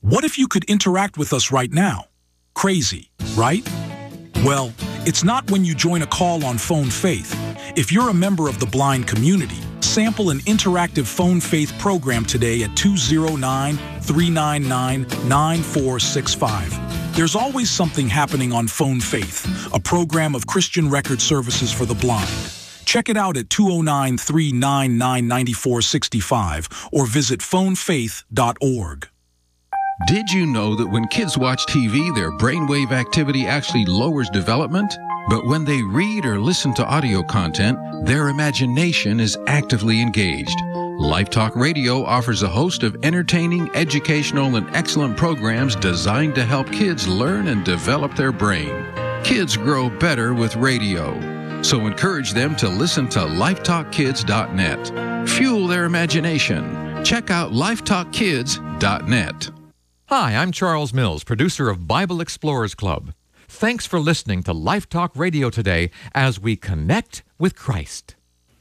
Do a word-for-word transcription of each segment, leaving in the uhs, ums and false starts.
What if you could interact with us right now? Crazy, right? Well, it's not when you join a call on Phone Faith. If you're a member of the blind community, sample an interactive Phone Faith program today at two oh nine, three nine nine, nine four six five. There's always something happening on Phone Faith, a program of Christian record services for the blind. Check it out at two oh nine, three nine nine, nine four six five or visit phone faith dot org. Did you know that when kids watch T V, their brainwave activity actually lowers development? But when they read or listen to audio content, their imagination is actively engaged. Life Talk Radio offers a host of entertaining, educational, and excellent programs designed to help kids learn and develop their brain. Kids grow better with radio. So encourage them to listen to life talk kids dot net. Fuel their imagination. Check out life talk kids dot net. Hi, I'm Charles Mills, producer of Bible Explorers Club. Thanks for listening to Life Talk Radio today as we connect with Christ.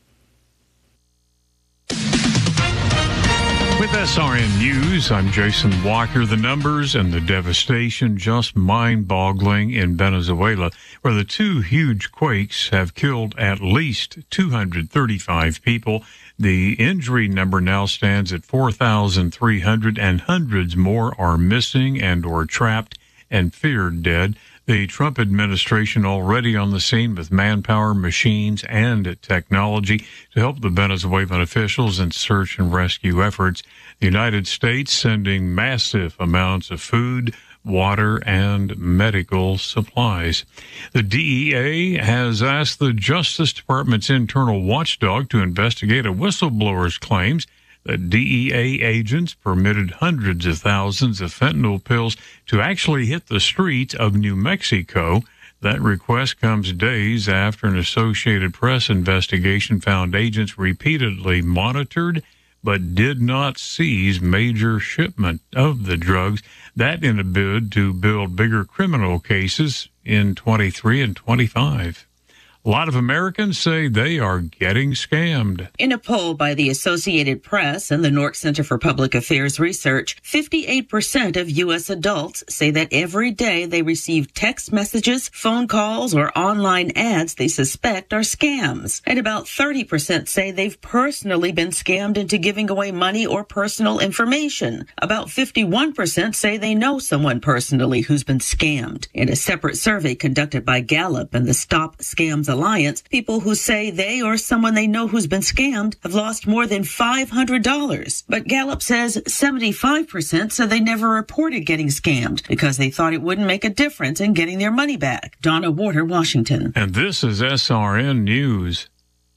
With S R N News, I'm Jason Walker. The numbers and the devastation just mind-boggling in Venezuela, where the two huge quakes have killed at least two hundred thirty-five people. The injury number now stands at four thousand three hundred, and hundreds more are missing and or trapped and feared dead. The Trump administration already on the scene with manpower, machines, and technology to help the Venezuelan officials in search and rescue efforts. The United States sending massive amounts of food, water, and medical supplies. The D E A has asked the Justice Department's internal watchdog to investigate a whistleblower's claims that D E A agents permitted hundreds of thousands of fentanyl pills to actually hit the streets of New Mexico. That request comes days after an Associated Press investigation found agents repeatedly monitored but did not seize major shipment of the drugs. That in a bid to build bigger criminal cases in twenty-three and twenty-five. A lot of Americans say they are getting scammed. In a poll by the Associated Press and the Nork Center for Public Affairs Research, fifty-eight percent of U S adults say that every day they receive text messages, phone calls, or online ads they suspect are scams. And about thirty percent say they've personally been scammed into giving away money or personal information. About fifty-one percent say they know someone personally who's been scammed. In a separate survey conducted by Gallup and the Stop Scams Alliance, people who say they or someone they know who's been scammed have lost more than five hundred dollars. But Gallup says seventy-five percent said they never reported getting scammed because they thought it wouldn't make a difference in getting their money back. Donna Warder, Washington. And this is S R N News.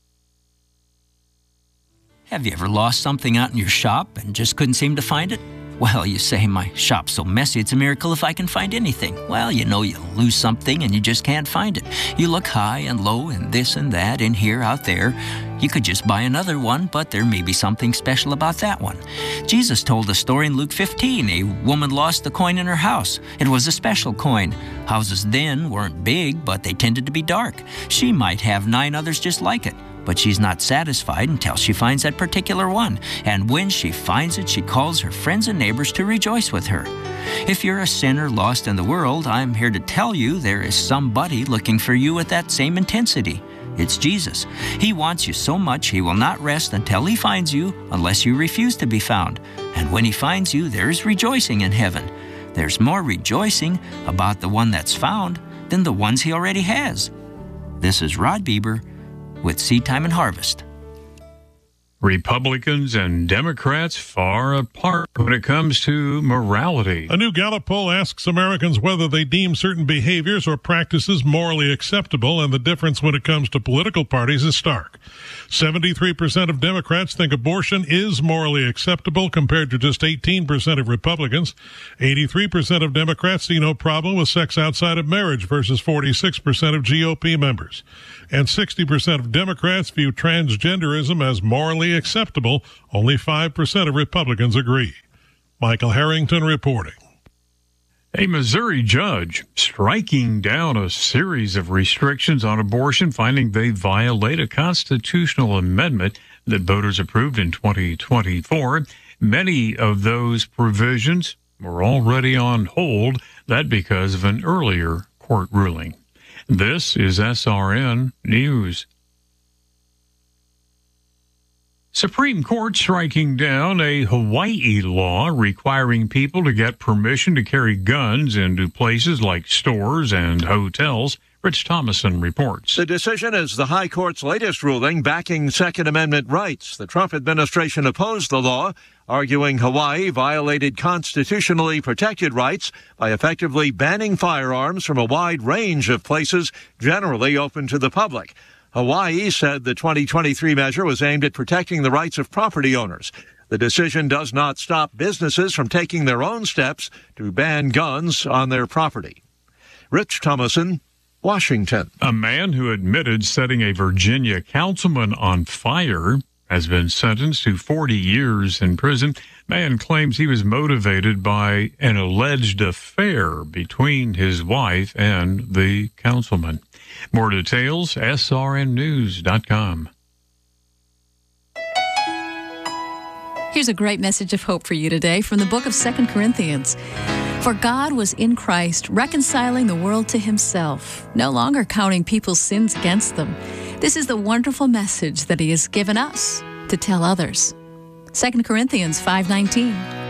Have you ever lost something out in your shop and just couldn't seem to find it? Well, you say, my shop's so messy, it's a miracle if I can find anything. Well, you know you lose something and you just can't find it. You look high and low and this and that, in here, out there. You could just buy another one, but there may be something special about that one. Jesus told a story in Luke fifteen. A woman lost a coin in her house. It was a special coin. Houses then weren't big, but they tended to be dark. She might have nine others just like it. But she's not satisfied until she finds that particular one. And when she finds it, she calls her friends and neighbors to rejoice with her. If you're a sinner lost in the world, I'm here to tell you there is somebody looking for you with that same intensity. It's Jesus. He wants you so much he will not rest until he finds you unless you refuse to be found. And when he finds you, there's rejoicing in heaven. There's more rejoicing about the one that's found than the ones he already has. This is Rod Bieber with Seed Time and Harvest. Republicans and Democrats far apart when it comes to morality. A new Gallup poll asks Americans whether they deem certain behaviors or practices morally acceptable, and the difference when it comes to political parties is stark. seventy-three percent of Democrats think abortion is morally acceptable compared to just eighteen percent of Republicans. eighty-three percent of Democrats see no problem with sex outside of marriage versus forty-six percent of G O P members. And sixty percent of Democrats view transgenderism as morally acceptable. Only five percent of Republicans agree. Michael Harrington reporting. A Missouri judge striking down a series of restrictions on abortion, finding they violate a constitutional amendment that voters approved in twenty twenty-four. Many of those provisions were already on hold, that because of an earlier court ruling. This is S R N News. Supreme Court striking down a Hawaii law requiring people to get permission to carry guns into places like stores and hotels. Rich Thomason reports. The decision is the High Court's latest ruling backing Second Amendment rights. The Trump administration opposed the law, arguing Hawaii violated constitutionally protected rights by effectively banning firearms from a wide range of places generally open to the public. Hawaii said the twenty twenty-three measure was aimed at protecting the rights of property owners. The decision does not stop businesses from taking their own steps to ban guns on their property. Rich Thomason, Washington. A man who admitted setting a Virginia councilman on fire has been sentenced to forty years in prison. Man claims he was motivated by an alleged affair between his wife and the councilman. More details, S R N news dot com. Here's a great message of hope for you today from the book of Second Corinthians. For God was in Christ, reconciling the world to himself, no longer counting people's sins against them. This is the wonderful message that he has given us to tell others. Second Corinthians five nineteen.